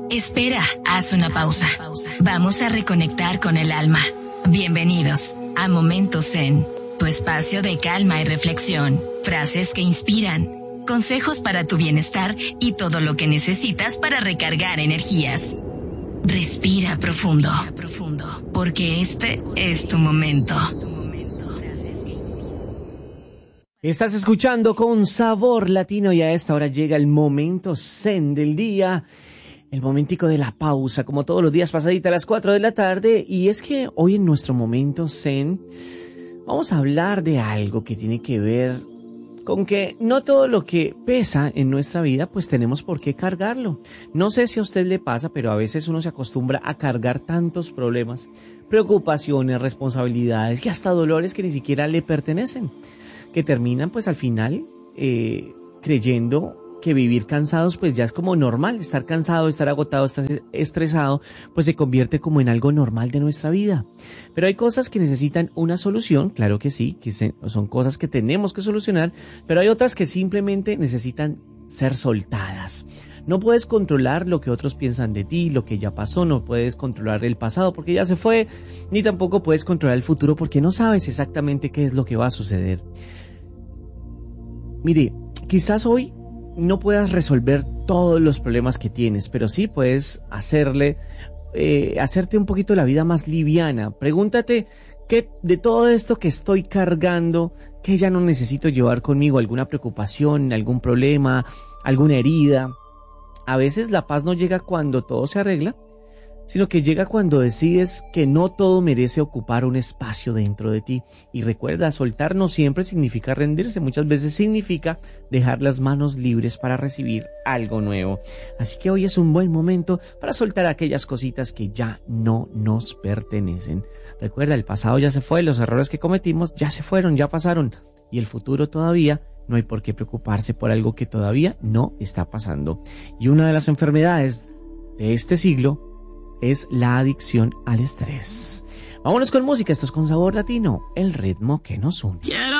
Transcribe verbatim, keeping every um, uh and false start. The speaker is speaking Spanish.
Espera, haz una pausa. Vamos a reconectar con el alma. Bienvenidos a Momento Zen, tu espacio de calma y reflexión. Frases que inspiran, consejos para tu bienestar y todo lo que necesitas para recargar energías. Respira profundo, porque este es tu momento. Estás escuchando con Sabor Latino y a esta hora llega el momento zen del día, el momentico de la pausa, como todos los días pasadita a las cuatro de la tarde. Y es que hoy en nuestro momento zen vamos a hablar de algo que tiene que ver con que no todo lo que pesa en nuestra vida pues tenemos por qué cargarlo. No sé si a usted le pasa, pero a veces uno se acostumbra a cargar tantos problemas, preocupaciones, responsabilidades y hasta dolores que ni siquiera le pertenecen, que terminan pues al final eh, creyendo que vivir cansados pues ya es como normal. Estar cansado, estar agotado, estar estresado pues se convierte como en algo normal de nuestra vida. Pero hay cosas que necesitan una solución, claro que sí, que se, son cosas que tenemos que solucionar, pero hay otras que simplemente necesitan ser soltadas. No puedes controlar lo que otros piensan de ti, lo que ya pasó, no puedes controlar el pasado porque ya se fue, ni tampoco puedes controlar el futuro porque no sabes exactamente qué es lo que va a suceder. Mire, quizás hoy no puedas resolver todos los problemas que tienes, pero sí puedes hacerle, eh, hacerte un poquito la vida más liviana. Pregúntate, ¿qué de todo esto que estoy cargando, qué ya no necesito llevar conmigo? ¿Alguna preocupación, algún problema, alguna herida? A veces la paz no llega cuando todo se arregla, sino que llega cuando decides que no todo merece ocupar un espacio dentro de ti. Y recuerda, soltar no siempre significa rendirse, muchas veces significa dejar las manos libres para recibir algo nuevo. Así que hoy es un buen momento para soltar aquellas cositas que ya no nos pertenecen. Recuerda, el pasado ya se fue, los errores que cometimos ya se fueron, ya pasaron, y el futuro todavía no hay por qué preocuparse por algo que todavía no está pasando. Y una de las enfermedades de este siglo es la adicción al estrés. Vámonos con música, esto es Con Sabor Latino, el ritmo que nos une. Quiero